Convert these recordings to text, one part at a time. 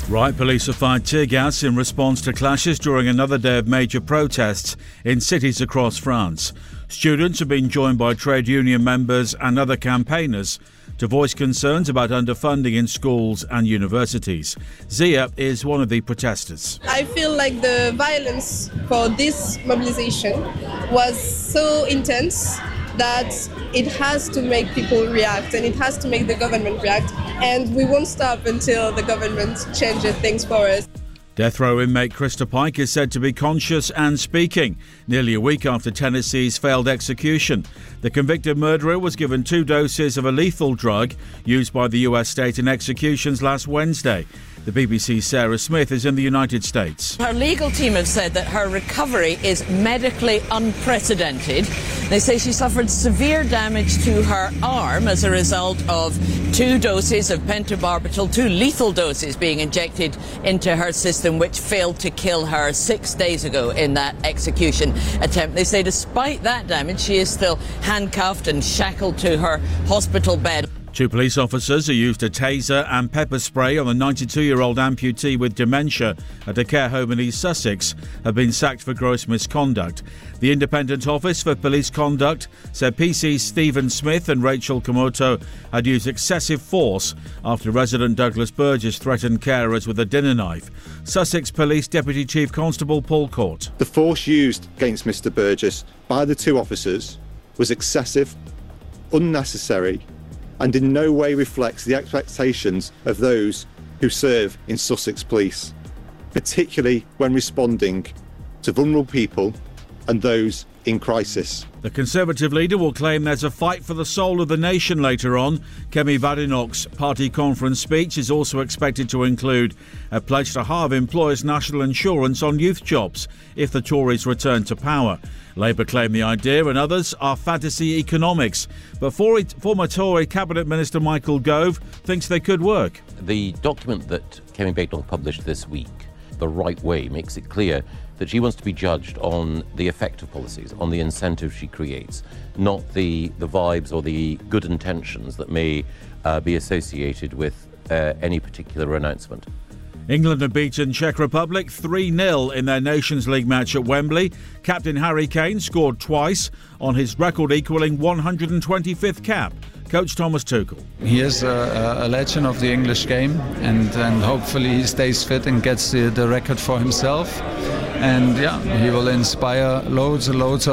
Riot police have fired tear gas in response to clashes during another day of major protests in cities across France. Students have been joined by trade union members and other campaigners to voice concerns about underfunding in schools and universities. Zia is one of the protesters. I feel like the violence for this mobilization was so intense that it has to make people react and it has to make the government react, and we won't stop until the government changes things for us. Death row inmate Krista Pike is said to be conscious and speaking, nearly a week after Tennessee's failed execution. The convicted murderer was given 2 doses of a lethal drug used by the US state in executions last Wednesday. The BBC's Sarah Smith is in the United States. Her legal team have said that her recovery is medically unprecedented. They say she suffered severe damage to her arm as a result of 2 doses of pentobarbital, 2 lethal doses being injected into her system, which failed to kill her 6 days ago in that execution attempt. They say despite that damage, she is still handcuffed and shackled to her hospital bed. 2 police officers who used a taser and pepper spray on a 92-year-old amputee with dementia at a care home in East Sussex have been sacked for gross misconduct. The Independent Office for Police Conduct said PCs Stephen Smith and Rachel Komoto had used excessive force after resident Douglas Burgess threatened carers with a dinner knife. Sussex Police Deputy Chief Constable Paul Court. The force used against Mr Burgess by the 2 officers was excessive, unnecessary, and in no way reflects the expectations of those who serve in Sussex Police, particularly when responding to vulnerable people and those in crisis. The Conservative leader will claim there's a fight for the soul of the nation later on. Kemi Badenoch's party conference speech is also expected to include a pledge to halve employers' national insurance on youth jobs if the Tories return to power. Labour claim the idea and others are fantasy economics, but former Tory Cabinet Minister Michael Gove thinks they could work. The document that Kemi Badenoch published this week, The Right Way, makes it clear that she wants to be judged on the effect of policies, on the incentives she creates, not the vibes or the good intentions that may be associated with any particular announcement. England have beaten Czech Republic 3-0 in their Nations League match at Wembley. Captain Harry Kane scored twice on his record-equalling 125th cap. Coach Thomas Tuchel. He is a legend of the English game, and hopefully he stays fit and gets the record for himself. And he will inspire loads and loads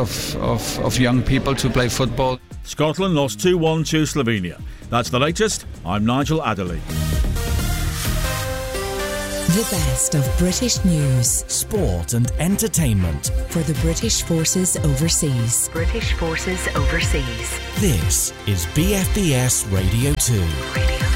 of young people to play football. Scotland lost 2-1 to Slovenia. That's the latest. I'm Nigel Adderley. The best of British news, sport and entertainment for the British Forces Overseas. British Forces Overseas. This is BFBS Radio 2.